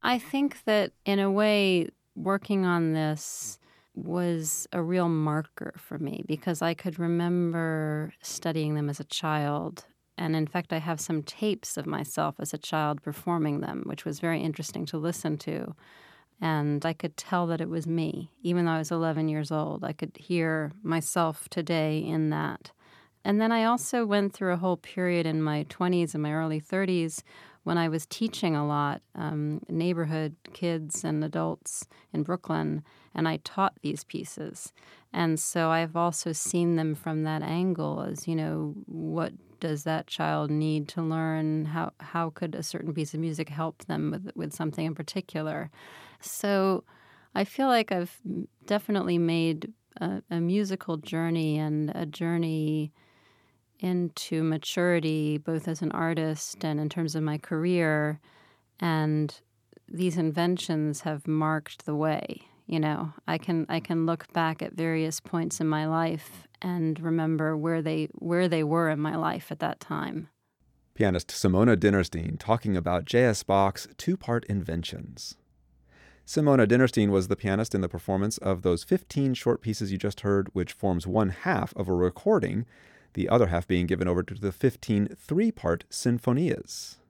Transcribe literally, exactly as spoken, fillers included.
I think that in a way, working on this was a real marker for me because I could remember studying them as a child. And in fact, I have some tapes of myself as a child performing them, which was very interesting to listen to. And I could tell that it was me. Even though I was eleven years old, I could hear myself today in that. And then I also went through a whole period in my twenties and my early thirties when I was teaching a lot, um, neighborhood kids and adults in Brooklyn, and I taught these pieces. And so I've also seen them from that angle as, you know, what does that child need to learn? How how could a certain piece of music help them with, with something in particular? So I feel like I've definitely made a, a musical journey and a journey into maturity, both as an artist and in terms of my career. And these inventions have marked the way. You know, I can I can look back at various points in my life and remember where they where they were in my life at that time. Pianist Simona Dinnerstein talking about J S. Bach's two-part inventions. Simona Dinnerstein was the pianist in the performance of those fifteen short pieces you just heard, which forms one half of a recording, the other half being given over to the fifteen three-part sinfonias.